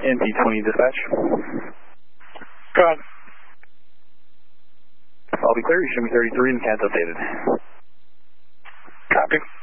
NP20 dispatch. Go ahead. I'll be clear, you should be 33 and CAD's updated. Copy.